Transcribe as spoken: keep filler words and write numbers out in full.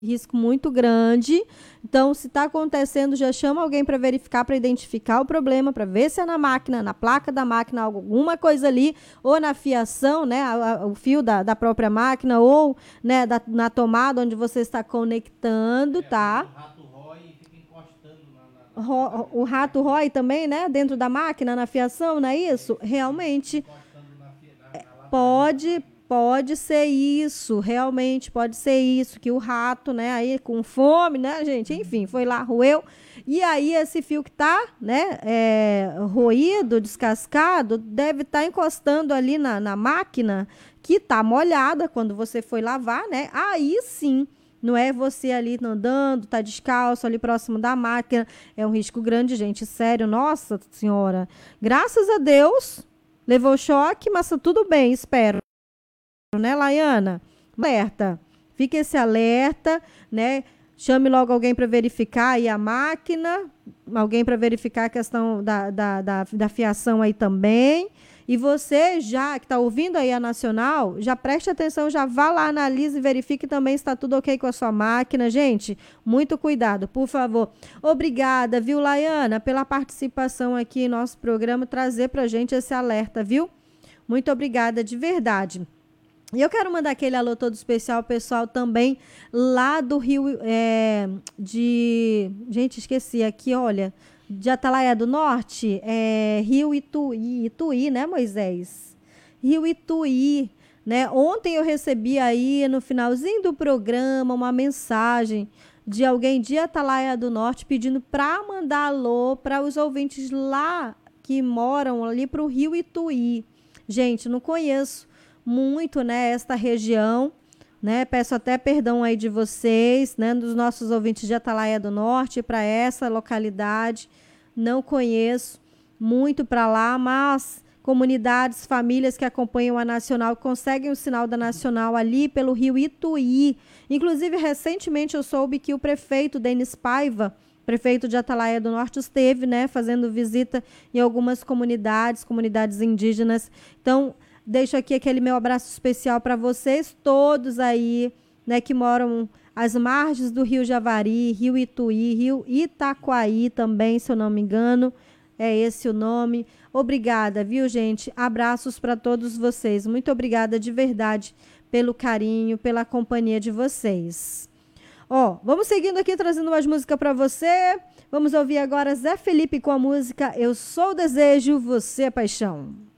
risco muito grande. Então, se está acontecendo, já chama alguém para verificar, para identificar o problema, para ver se é na máquina, na placa da máquina, alguma coisa ali, ou na fiação, né, a, a, o fio da, da própria máquina, ou, né, da, na tomada onde você está conectando, é, tá? O rato rói e fica encostando na, na, na Ro, o rato rói também, né, dentro da máquina, na fiação, não é isso? É, realmente, na, na, na pode... Pode ser isso, realmente pode ser isso, que o rato, né, aí com fome, né, gente, enfim, foi lá, roeu, e aí esse fio que tá, né, é, roído, descascado, deve estar tá encostando ali na, na máquina, que tá molhada quando você foi lavar, né, aí sim, não é você ali andando, tá descalço ali próximo da máquina, é um risco grande, gente, sério, nossa senhora, graças a Deus, levou choque, mas tudo bem, espero. Né, Laiana? Alerta. Fique esse alerta, né? Chame logo alguém para verificar aí a máquina, alguém para verificar a questão da, da, da, da fiação aí também. E você já que está ouvindo aí a Nacional, já preste atenção, já vá lá, analise e verifique também se está tudo ok com a sua máquina. Gente, muito cuidado, por favor. Obrigada, viu, Laiana, pela participação aqui em nosso programa, trazer para a gente esse alerta, viu? Muito obrigada, de verdade. E eu quero mandar aquele alô todo especial, pessoal, também lá do Rio é, de... Gente, esqueci aqui, olha. De Atalaia do Norte, é, Rio Ituí, Ituí, né, Moisés? Rio Ituí, né? Ontem eu recebi aí, no finalzinho do programa, uma mensagem de alguém de Atalaia do Norte pedindo para mandar alô para os ouvintes lá que moram ali para o Rio Ituí. Gente, não conheço muito, né, esta região, né, peço até perdão aí de vocês, né, dos nossos ouvintes de Atalaia do Norte, para essa localidade, não conheço muito para lá, mas comunidades, famílias que acompanham a Nacional, conseguem o sinal da Nacional ali pelo Rio Ituí, inclusive recentemente eu soube que o prefeito Denis Paiva, prefeito de Atalaia do Norte, esteve, né, fazendo visita em algumas comunidades, comunidades indígenas, então deixo aqui aquele meu abraço especial para vocês todos aí, né, que moram às margens do Rio Javari, Rio Ituí, Rio Itaquaí também, se eu não me engano, é esse o nome. Obrigada, viu, gente? Abraços para todos vocês. Muito obrigada de verdade pelo carinho, pela companhia de vocês. Ó, vamos seguindo aqui, trazendo mais música para você. Vamos ouvir agora Zé Felipe com a música Eu Sou o Desejo, Você é Paixão.